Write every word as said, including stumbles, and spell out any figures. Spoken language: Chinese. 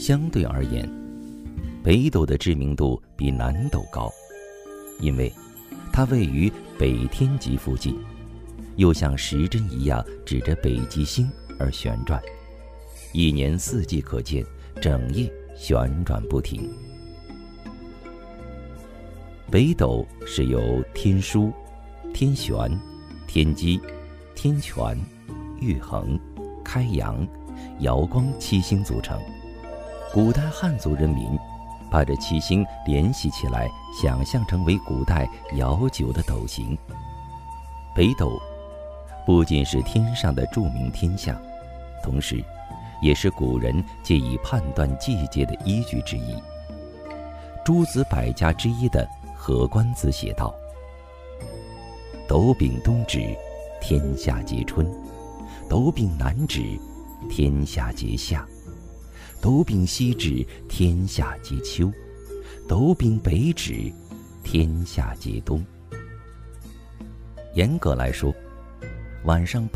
相对而言，北斗的知名度比南斗高，因为它位于北天极附近，又像时针一样指着北极星而旋转，一年四季可见，整夜旋转不停。北斗是由天枢、天璇、天机、天权、玉衡、开阳、瑶光七星组成。古代汉族人民把这七星联系起来，想象成为古代遥久的斗形。北斗不仅是天上的著名天象，同时也是古人借以判断季节的依据之一。诸子百家之一的何官子写道：斗柄东指，天下皆春；斗柄南指，天下皆夏；斗柄西指，天下皆秋；斗柄北指，天下皆冬。严格来说，晚上